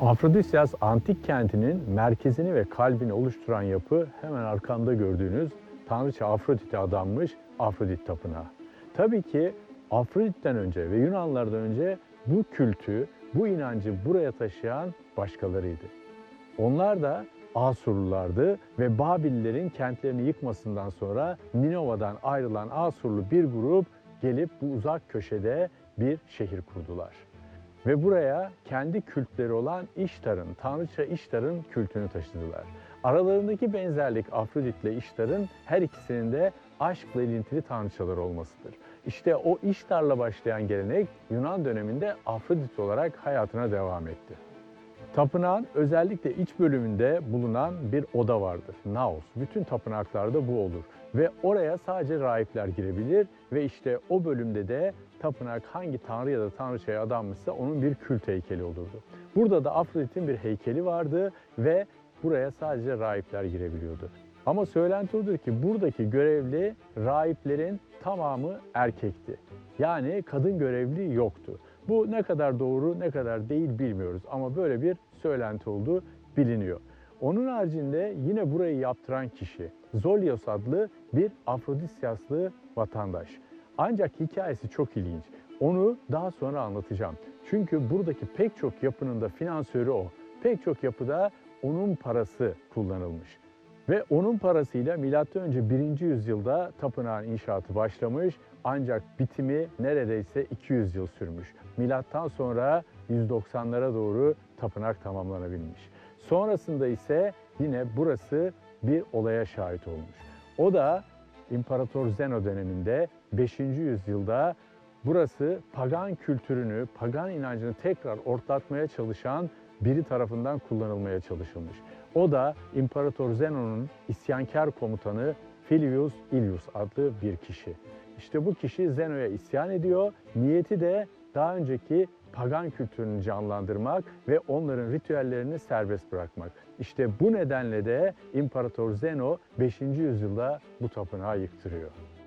Afrodisyas antik kentinin merkezini ve kalbini oluşturan yapı hemen arkamda gördüğünüz tanrıça Afrodit'e adanmış Afrodit Tapınağı. Tabii ki Afrodit'ten önce ve Yunanlardan önce bu kültü, bu inancı buraya taşıyan başkalarıydı. Onlar da Asurlulardı ve Babillerin kentlerini yıkmasından sonra Ninova'dan ayrılan Asurlu bir grup gelip bu uzak köşede bir şehir kurdular. Ve buraya kendi kültleri olan İştar'ın, tanrıça İştar'ın kültünü taşıdılar. Aralarındaki benzerlik Afrodit ile İştar'ın her ikisinin de aşkla ilintili tanrıçalar olmasıdır. İşte o İştar'la başlayan gelenek Yunan döneminde Afrodit olarak hayatına devam etti. Tapınağın özellikle iç bölümünde bulunan bir oda vardır. Naos. Bütün tapınaklarda bu olur. Ve oraya sadece rahipler girebilir ve işte o bölümde de tapınak hangi tanrı ya da tanrıçaya adanmışsa onun bir kült heykeli olurdu. Burada da Afrodit'in bir heykeli vardı ve buraya sadece rahipler girebiliyordu. Ama söylenti odur ki buradaki görevli rahiplerin tamamı erkekti. Yani kadın görevli yoktu. Bu ne kadar doğru ne kadar değil bilmiyoruz ama böyle bir söylenti olduğu biliniyor. Onun haricinde yine burayı yaptıran kişi Zolios adlı bir Afrodisyaslı vatandaş. Ancak hikayesi çok ilginç. Onu daha sonra anlatacağım. Çünkü buradaki pek çok yapının da finansörü o. Pek çok yapıda onun parası kullanılmış. Ve onun parasıyla M.Ö. 1. yüzyılda tapınağın inşaatı başlamış ancak bitimi neredeyse 200 yıl sürmüş. Milattan sonra 190'lara doğru tapınak tamamlanabilmiş. Sonrasında ise yine burası bir olaya şahit olmuş. O da İmparator Zeno döneminde 5. yüzyılda burası pagan kültürünü, pagan inancını tekrar ortlatmaya çalışan biri tarafından kullanılmaya çalışılmış. O da İmparator Zeno'nun isyankar komutanı Filius Illius adlı bir kişi. İşte bu kişi Zeno'ya isyan ediyor. Niyeti de daha önceki pagan kültürünü canlandırmak ve onların ritüellerini serbest bırakmak. İşte bu nedenle de İmparator Zeno 5. yüzyılda bu tapınağı yıktırıyor.